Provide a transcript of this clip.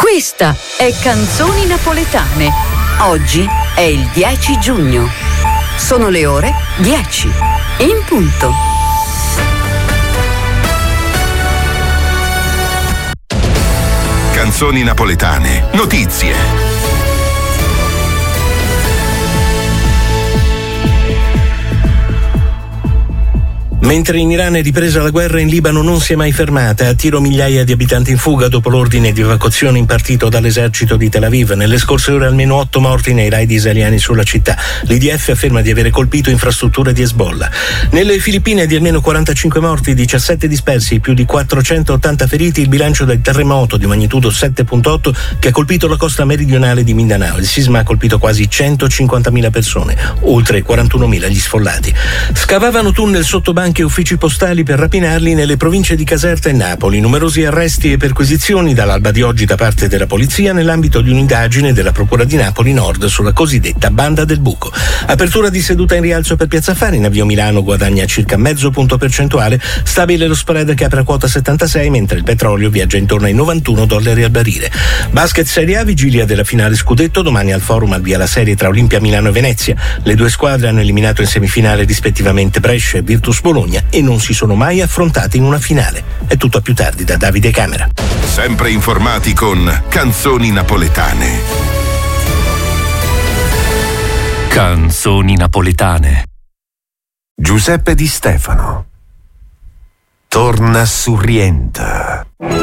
Questa è Canzoni Napoletane. Oggi è il 10 giugno. Sono le ore 10. In punto. Canzoni napoletane. Notizie. Mentre in Iran è ripresa la guerra, in Libano non si è mai fermata. A tiro migliaia di abitanti in fuga dopo l'ordine di evacuazione impartito dall'esercito di Tel Aviv. Nelle scorse ore almeno 8 morti nei raid israeliani sulla città. L'IDF afferma di avere colpito infrastrutture di Hezbollah. Nelle Filippine di almeno 45 morti, 17 dispersi, più di 480 feriti, il bilancio del terremoto di magnitudo 7.8 che ha colpito la costa meridionale di Mindanao. Il sisma ha colpito quasi 150.000 persone, oltre 41.000 gli sfollati. Scavavano tunnel sotto banche e uffici postali per rapinarli nelle province di Caserta e Napoli. Numerosi arresti e perquisizioni dall'alba di oggi da parte della polizia nell'ambito di un'indagine della Procura di Napoli Nord sulla cosiddetta Banda del Buco. Apertura di seduta in rialzo per Piazza Affari. Navio Milano guadagna circa mezzo punto percentuale. Stabile lo spread che apre a quota 76, mentre il petrolio viaggia intorno ai $91 al barile. Basket Serie A, vigilia della finale scudetto. Domani al Forum al via la serie tra Olimpia Milano e Venezia. Le due squadre hanno eliminato in semifinale rispettivamente Brescia e Virtus Bologna e non si sono mai affrontati in una finale. È tutto a più tardi da Davide Camera. Sempre informati con Canzoni Napoletane. Canzoni Napoletane. Giuseppe Di Stefano. Torna Surrienta.